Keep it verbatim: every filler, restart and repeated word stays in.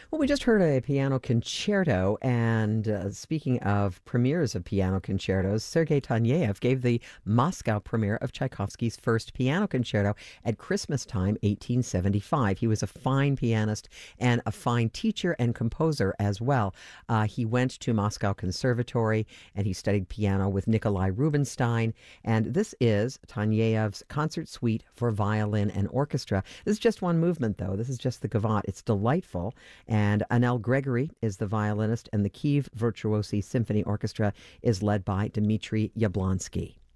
Well, we just heard a piano concerto, and uh, speaking of premieres of piano concertos, Sergei Taneyev gave the Moscow premiere of Tchaikovsky's first piano concerto at Christmas time, eighteen seventy-five. He was a fine pianist and a fine teacher and composer as well. Uh, he went to Moscow Conservatory and he studied piano with Nikolai Rubinstein. And this is Taneyev's Concert Suite for Violin and Orchestra. This is just one movement, though. This is just the Gavotte. It's delightful. And Anel Gregory is the violinist, and the Kiev Virtuosi Symphony Orchestra is led by Dmitry Yablonsky.